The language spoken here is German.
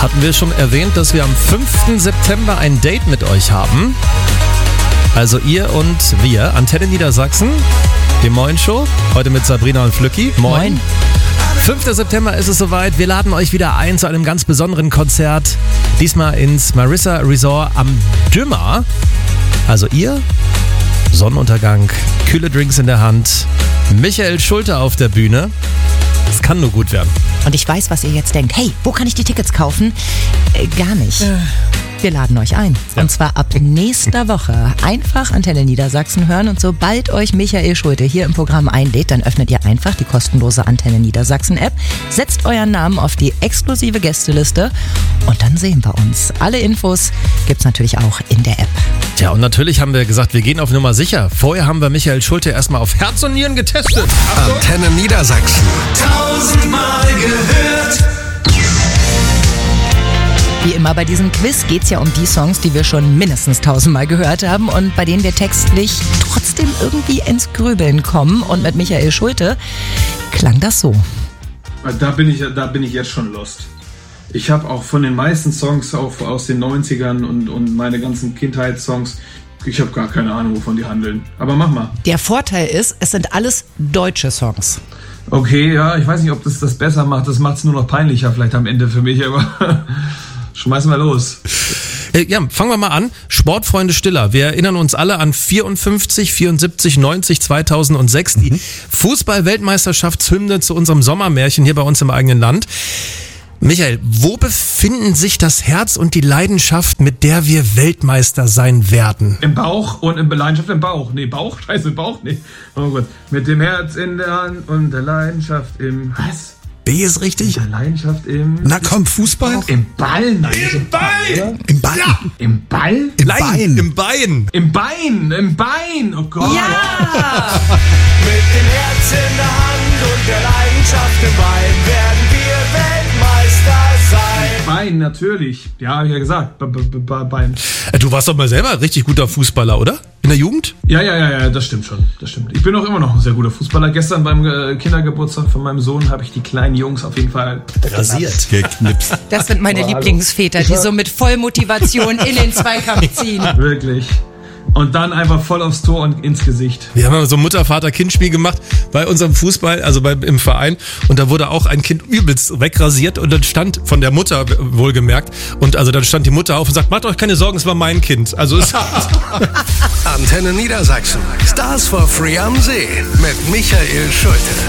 hatten wir schon erwähnt, dass wir am 5. September ein Date mit euch haben. Also ihr und wir, Antenne Niedersachsen, die Moin-Show, heute mit Sabrina und Flücki. Moin. 5. September ist es soweit. Wir laden euch wieder ein zu einem ganz besonderen Konzert. Diesmal ins Marissa Resort am Dümmer. Also ihr, Sonnenuntergang, kühle Drinks in der Hand, Michael Schulte auf der Bühne. Es kann nur gut werden. Und ich weiß, was ihr jetzt denkt. Hey, wo kann ich die Tickets kaufen? Gar nicht. Wir laden euch ein. Ja. Und zwar ab nächster Woche. Einfach Antenne Niedersachsen hören und sobald euch Michael Schulte hier im Programm einlädt, dann öffnet ihr einfach die kostenlose Antenne Niedersachsen App, setzt euren Namen auf die exklusive Gästeliste und dann sehen wir uns. Alle Infos gibt's natürlich auch in der App. Tja, und natürlich haben wir gesagt, wir gehen auf Nummer sicher. Vorher haben wir Michael Schulte erstmal auf Herz und Nieren getestet. Achtung. Antenne Niedersachsen. 1000-mal gehört. Wie immer bei diesem Quiz geht's ja um die Songs, die wir schon mindestens 1000-mal gehört haben und bei denen wir textlich trotzdem irgendwie ins Grübeln kommen. Und mit Michael Schulte klang das so. Da bin ich jetzt schon lost. Ich habe auch von den meisten Songs auch aus den 90ern und meine ganzen Kindheitssongs, ich habe gar keine Ahnung, wovon die handeln. Aber mach mal. Der Vorteil ist, es sind alles deutsche Songs. Okay, ja, ich weiß nicht, ob das besser macht. Das macht es nur noch peinlicher vielleicht am Ende für mich, aber schmeißen wir los. Ja, fangen wir mal an. Sportfreunde Stiller. Wir erinnern uns alle an 54, 74, 90, 2006. Die Fußball-Weltmeisterschaftshymne zu unserem Sommermärchen hier bei uns im eigenen Land. Michael, wo befinden sich das Herz und die Leidenschaft, mit der wir Weltmeister sein werden? Im Bauch und in Leidenschaft im Bauch. Nee, Bauch? Scheiße, Bauch? Nee. Oh Gott. Mit dem Herz in der Hand und der Leidenschaft im... Was? B ist richtig? Mit der Leidenschaft im... Na komm, Fußball? Im Ball? Nein, Im Bein! Im Bein? Ja. Im Ball? Im Nein, Bein? im Bein! Im Bein! Im Bein! Oh Gott! Ja! Mit dem Herz in der Hand und der Leidenschaft im Bein werden wir Weltmeister sein. Bein, natürlich. Ja, hab ich ja gesagt. Bein. Du warst doch mal selber ein richtig guter Fußballer, oder? In der Jugend? Ja, das stimmt schon. Das stimmt. Ich bin auch immer noch ein sehr guter Fußballer. Gestern beim Kindergeburtstag von meinem Sohn habe ich die kleinen Jungs auf jeden Fall Rasiert. Geknipst. Das sind meine Lieblingsväter, die so mit Vollmotivation in den Zweikampf ziehen. Wirklich. Und dann einfach voll aufs Tor und ins Gesicht. Wir haben ja so ein Mutter-Vater-Kind-Spiel gemacht bei unserem Fußball, also im Verein. Und da wurde auch ein Kind übelst wegrasiert und dann stand von der Mutter wohlgemerkt. Und also dann stand die Mutter auf und sagt, macht euch keine Sorgen, es war mein Kind. Also es Antenne Niedersachsen. Stars for Free am See mit Michael Schulte.